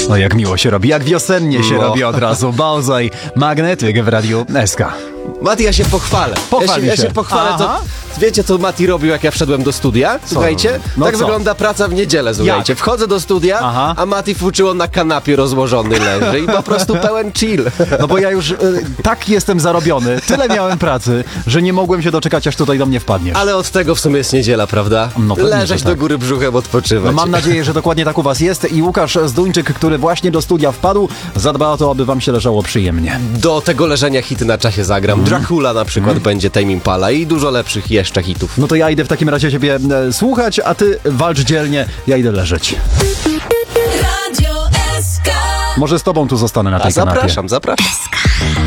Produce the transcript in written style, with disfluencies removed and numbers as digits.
No jak miło się robi, jak wiosennie się robi od razu. Bałzaj, magnetyk w Radiu SK. Mati, ja się pochwalę. Ja się pochwalę, to wiecie, co Mati robił, jak ja wszedłem do studia? Słuchajcie, tak wygląda praca w niedzielę, słuchajcie. Jak? Wchodzę do studia, a Mati fuczyło na kanapie rozłożony leży i po prostu pełen chill. No bo ja już tak jestem zarobiony, tyle miałem pracy, że nie mogłem się doczekać, aż tutaj do mnie wpadniesz. Ale od tego w sumie jest niedziela, prawda? No leżeć do góry brzuchem, odpoczywać. No mam nadzieję, że dokładnie tak u was jest i Łukasz Zduńczyk, który właśnie do studia wpadł, zadba o to, aby wam się leżało przyjemnie. Do tego leżenia hity na czasie zagram. Dracula na przykład będzie, Tame Impala i dużo lepszych jeszcze hitów. No to ja idę w takim razie ciebie słuchać, a ty walcz dzielnie, ja idę leżeć. Radio SK. Może z tobą tu zostanę na tej kanapie. Zapraszam.